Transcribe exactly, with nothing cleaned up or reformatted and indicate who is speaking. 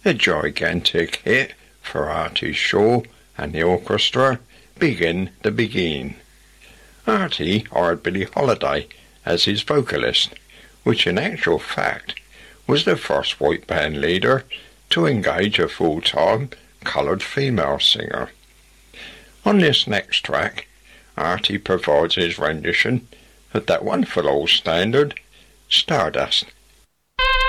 Speaker 1: A gigantic hit for Artie Shaw and the orchestra, Begin to Begin. Artie hired Billie Holiday as his vocalist, which in actual fact was the first white band leader to engage a full-time coloured female singer. On this next track, Artie provides his rendition of that wonderful old standard, Stardust.